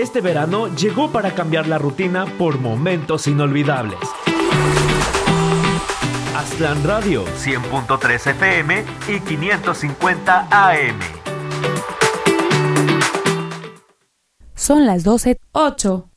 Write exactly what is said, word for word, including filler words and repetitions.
Este verano llegó para cambiar la rutina por momentos inolvidables. Aztlán Radio, cien punto tres F M y quinientos cincuenta A M. Son las doce, ocho.